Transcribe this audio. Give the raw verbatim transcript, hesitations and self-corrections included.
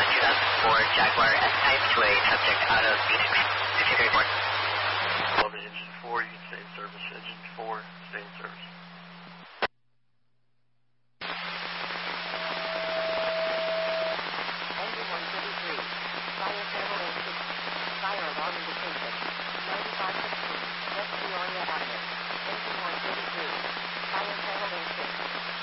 two thousand four Jaguar S-Type to a subject out of Phoenix. two two three four. Love it, engine four, you can stay in service. Engine four, stay in service.